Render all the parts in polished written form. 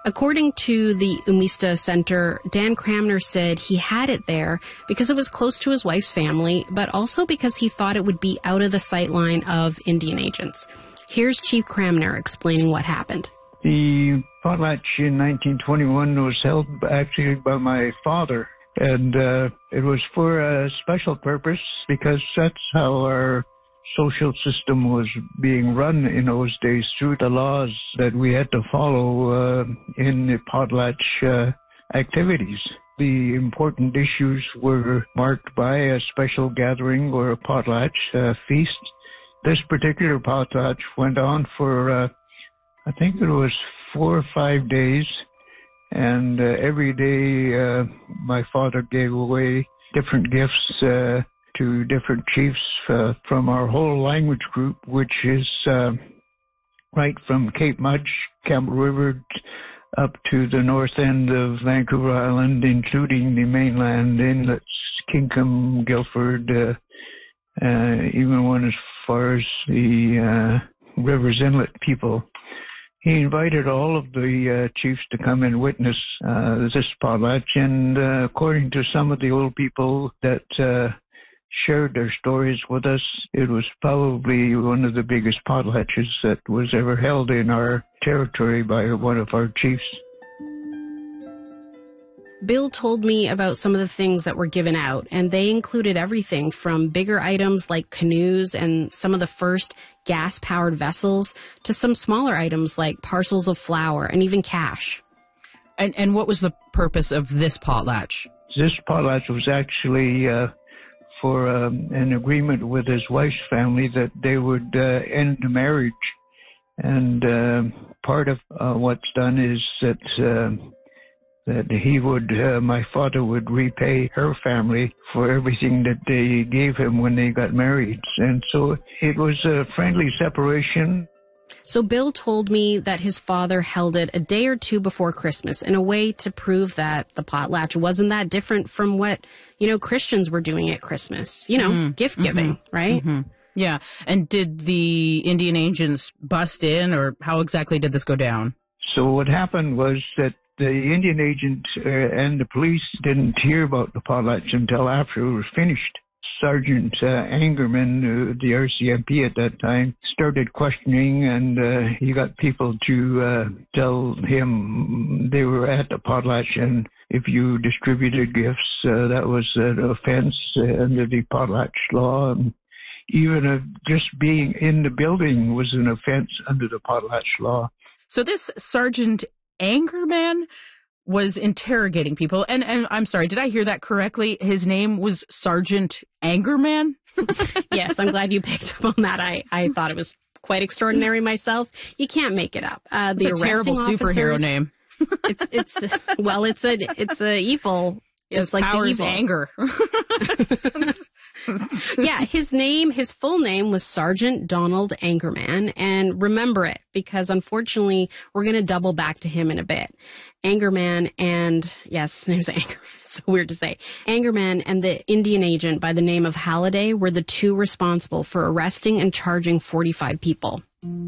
According to the Umista Center, Dan Cramner said he had it there because it was close to his wife's family, but also because he thought it would be out of the sight line of Indian agents. Here's Chief Cramner explaining what happened. The potlatch in 1921 was held actually by my father, and it was for a special purpose because that's how our social system was being run in those days, through the laws that we had to follow in the potlatch activities. The important issues were marked by a special gathering or a potlatch feast. This particular potlatch went on for, I think it was 4 or 5 days, and every day my father gave away different gifts to different chiefs from our whole language group, which is right from Cape Mudge, Campbell River, up to the north end of Vancouver Island, including the mainland inlets, Kinkum, Guilford, even one as far as the Rivers Inlet people. He invited all of the chiefs to come and witness this potlatch, and according to some of the old people that shared their stories with us, it was probably one of the biggest potlatches that was ever held in our territory by one of our chiefs. Bill told me about some of the things that were given out, and they included everything from bigger items like canoes and some of the first gas-powered vessels to some smaller items like parcels of flour and even cash. And what was the purpose of this potlatch? This potlatch was actually for an agreement with his wife's family that they would end the marriage. And part of what's done is that he would, my father would repay her family for everything that they gave him when they got married. And so it was a friendly separation. So Bill told me that his father held it a day or two before Christmas in a way to prove that the potlatch wasn't that different from what, Christians were doing at Christmas. Gift giving, right? Mm-hmm. Yeah. And did the Indian agents bust in, or how exactly did this go down? So what happened was that the Indian agent and the police didn't hear about the potlatch until after it was finished. Sergeant Angerman, the RCMP at that time, started questioning, and he got people to tell him they were at the potlatch, and if you distributed gifts, that was an offense under the potlatch law. And even just being in the building was an offense under the potlatch law. So this Sergeant Angerman was interrogating people. And I'm sorry, did I hear that correctly? His name was Sergeant Angerman? Yes, I'm glad you picked up on that. I thought it was quite extraordinary myself. You can't make it up. It's a terrible superhero name. It's a evil. It's like the evil. Anger. Yeah, his full name was Sergeant Donald Angerman, and remember it because unfortunately we're going to double back to him in a bit. Angerman and, yes, his name's Angerman, it's so weird to say. Angerman and the Indian agent by the name of Halliday were the two responsible for arresting and charging 45 people.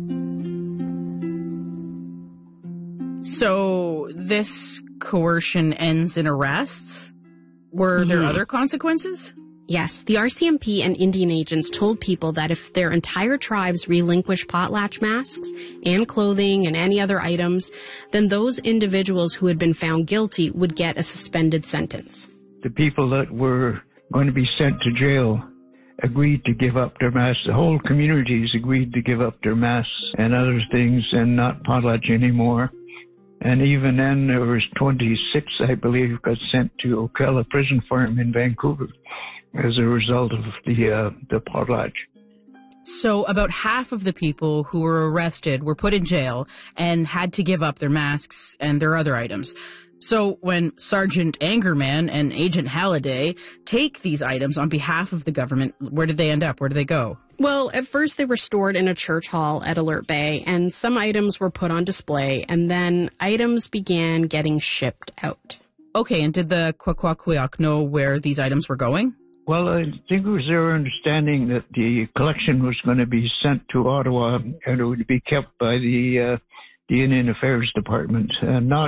So this coercion ends in arrests? Were there other consequences? Yes, the RCMP and Indian agents told people that if their entire tribes relinquished potlatch masks and clothing and any other items, then those individuals who had been found guilty would get a suspended sentence. The people that were going to be sent to jail agreed to give up their masks. The whole communities agreed to give up their masks and other things and not potlatch anymore. And even then, there was 26, I believe, got sent to Ocala Prison Farm in Vancouver as a result of the potlatch. So about half of the people who were arrested were put in jail and had to give up their masks and their other items. So when Sergeant Angerman and Agent Halliday take these items on behalf of the government, where did they end up? Where did they go? Well, at first they were stored in a church hall at Alert Bay, and some items were put on display, and then items began getting shipped out. Okay, and did the Kwakwaka'wakw know where these items were going? Well, I think it was their understanding that the collection was going to be sent to Ottawa and it would be kept by the Indian Affairs Department, not